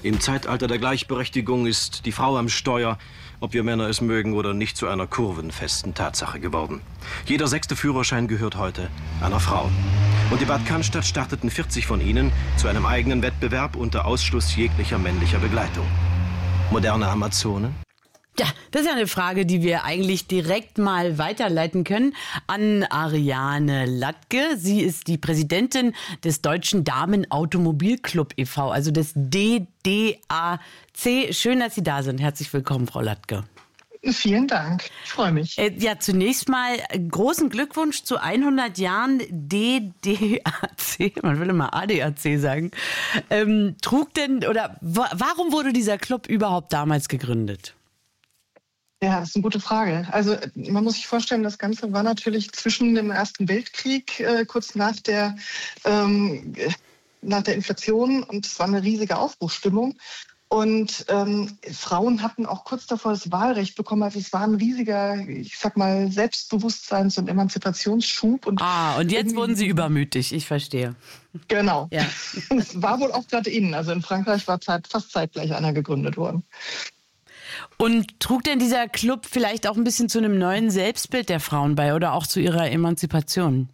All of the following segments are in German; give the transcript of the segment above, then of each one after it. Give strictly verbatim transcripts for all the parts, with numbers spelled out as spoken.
Im Zeitalter der Gleichberechtigung ist die Frau am Steuer, ob wir Männer es mögen oder nicht, zu einer kurvenfesten Tatsache geworden. Jeder sechste Führerschein gehört heute einer Frau. Und in Bad Cannstatt starteten vierzig von ihnen zu einem eigenen Wettbewerb unter Ausschluss jeglicher männlicher Begleitung. Moderne Amazonen? Ja, das ist ja eine Frage, die wir eigentlich direkt mal weiterleiten können an Ariane Latke. Sie ist die Präsidentin des Deutschen Damen-Automobilclub e V, also des D D A C. Schön, dass Sie da sind. Herzlich willkommen, Frau Latke. Vielen Dank, ich freue mich. Ja, zunächst mal großen Glückwunsch zu hundert Jahren D D A C. Man will immer A D A C sagen. Ähm, trug denn, oder warum wurde dieser Club überhaupt damals gegründet? Ja, das ist eine gute Frage. Also man muss sich vorstellen, das Ganze war natürlich zwischen dem Ersten Weltkrieg, äh, kurz nach der, ähm, nach der Inflation, und es war eine riesige Aufbruchsstimmung. Und ähm, Frauen hatten auch kurz davor das Wahlrecht bekommen. Also es war ein riesiger, ich sag mal, Selbstbewusstseins- und Emanzipationsschub. Und ah, und jetzt wurden sie übermütig, ich verstehe. Genau. Ja. Es war wohl auch gerade innen. Also in Frankreich war Zeit, fast zeitgleich einer gegründet worden. Und trug denn dieser Club vielleicht auch ein bisschen zu einem neuen Selbstbild der Frauen bei oder auch zu ihrer Emanzipation?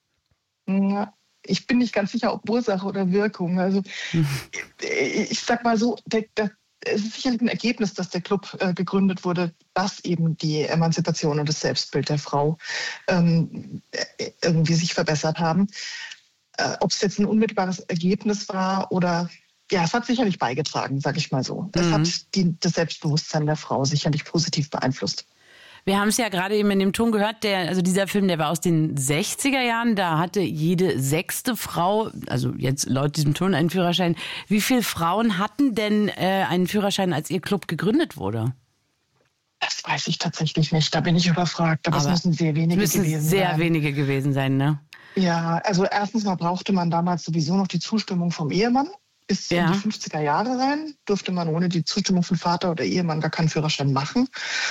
Ja, ich bin nicht ganz sicher, ob Ursache oder Wirkung. Also mhm. ich sag mal so, der, der, es ist sicherlich ein Ergebnis, dass der Club äh, gegründet wurde, dass eben die Emanzipation und das Selbstbild der Frau ähm, irgendwie sich verbessert haben. Äh, ob es jetzt ein unmittelbares Ergebnis war oder... Ja, es hat sicherlich beigetragen, sage ich mal so. Es mhm. hat die, das Selbstbewusstsein der Frau sicherlich positiv beeinflusst. Wir haben es ja gerade eben in dem Ton gehört, der, also dieser Film, der war aus den sechziger Jahren, da hatte jede sechste Frau, also jetzt laut diesem Ton, einen Führerschein. Wie viele Frauen hatten denn äh, einen Führerschein, als Ihr Club gegründet wurde? Das weiß ich tatsächlich nicht, da bin ich überfragt, aber, aber es müssen sehr wenige müssen gewesen sehr sein. Sehr wenige gewesen sein, ne? Ja, also erstens mal brauchte man damals sowieso noch die Zustimmung vom Ehemann. Bis ja. in die fünfziger Jahre rein durfte man ohne die Zustimmung von Vater oder Ehemann gar keinen Führerschein machen.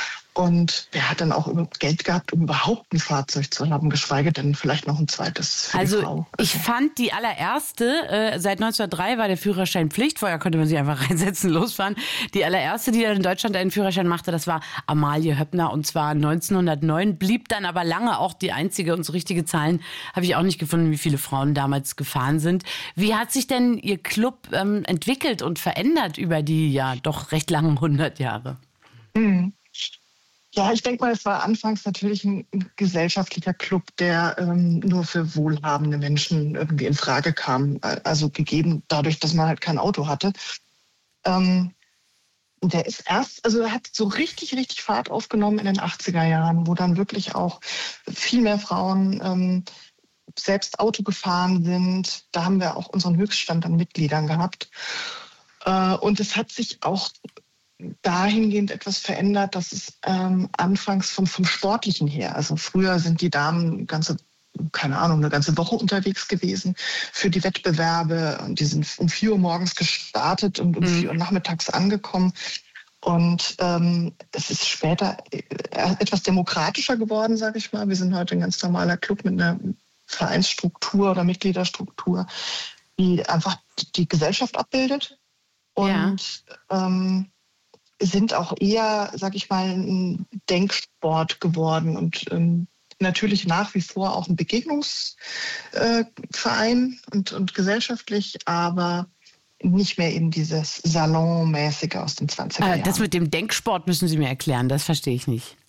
Und wer hat dann auch Geld gehabt, um überhaupt ein Fahrzeug zu haben, geschweige denn vielleicht noch ein zweites für also die Frau. Ich fand die allererste, äh, seit neunzehnhundertdrei war der Führerschein Pflicht, vorher konnte man sich einfach reinsetzen, losfahren. Die allererste, die dann in Deutschland einen Führerschein machte, das war Amalie Höppner, und zwar neunzehnhundertneun, blieb dann aber lange auch die einzige, und so richtige Zahlen habe ich auch nicht gefunden, wie viele Frauen damals gefahren sind. Wie hat sich denn Ihr Club ähm, entwickelt und verändert über die ja doch recht langen hundert Jahre? Mhm. Ja, ich denke mal, es war anfangs natürlich ein gesellschaftlicher Club, der ähm, nur für wohlhabende Menschen irgendwie in Frage kam. Also gegeben dadurch, dass man halt kein Auto hatte. Ähm, der ist erst, also er hat so richtig, richtig Fahrt aufgenommen in den achtziger Jahren, wo dann wirklich auch viel mehr Frauen ähm, selbst Auto gefahren sind. Da haben wir auch unseren Höchststand an Mitgliedern gehabt. Äh, und es hat sich auch dahingehend etwas verändert, dass es ähm, anfangs vom, vom Sportlichen her, also früher sind die Damen ganze, keine Ahnung, eine ganze Woche unterwegs gewesen für die Wettbewerbe, und die sind um vier Uhr morgens gestartet und um mhm. vier Uhr nachmittags angekommen. Und ähm, es ist später etwas demokratischer geworden, sage ich mal. Wir sind heute ein ganz normaler Club mit einer Vereinsstruktur oder Mitgliederstruktur, die einfach die Gesellschaft abbildet. Und ja. ähm, sind auch eher, sag ich mal, ein Denksport geworden und ähm, natürlich nach wie vor auch ein Begegnungsverein äh, und, und gesellschaftlich, aber nicht mehr eben dieses Salonmäßige aus den zwanziger Jahren. Das mit dem Denksport müssen Sie mir erklären, das verstehe ich nicht.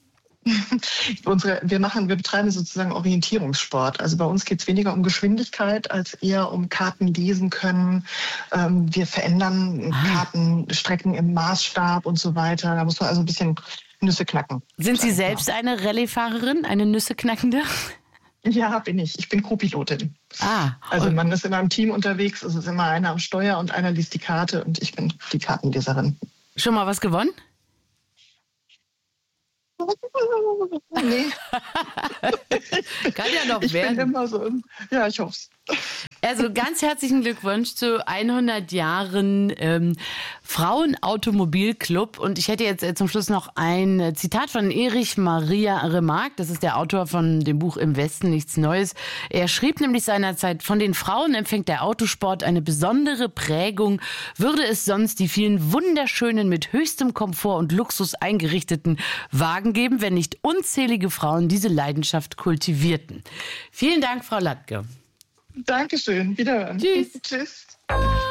Unsere, wir machen, wir betreiben sozusagen Orientierungssport. Also bei uns geht es weniger um Geschwindigkeit als eher um Karten lesen können. Ähm, wir verändern ah. Kartenstrecken im Maßstab und so weiter. Da muss man also ein bisschen Nüsse knacken. Sind Sie selbst eine Rallye-Fahrerin, eine Nüsse knackende? Ja, bin ich. Ich bin Co-Pilotin. Ah, also man ist in einem Team unterwegs. Es ist immer einer am Steuer und einer liest die Karte, und ich bin die Kartenleserin. Schon mal was gewonnen? Nee. Kann ja noch ich werden. Bin immer so, ja, ich hoffe es. Also ganz herzlichen Glückwunsch zu hundert Jahren ähm, Frauenautomobilclub. Und ich hätte jetzt äh, zum Schluss noch ein Zitat von Erich Maria Remarque. Das ist der Autor von dem Buch Im Westen nichts Neues. Er schrieb nämlich seinerzeit: Von den Frauen empfängt der Autosport eine besondere Prägung. Würde es sonst die vielen wunderschönen, mit höchstem Komfort und Luxus eingerichteten Wagen geben, wenn nicht unzählige Frauen diese Leidenschaft kultivierten. Vielen Dank, Frau Latke. Dankeschön. Wiederhören. Tschüss. Tschüss.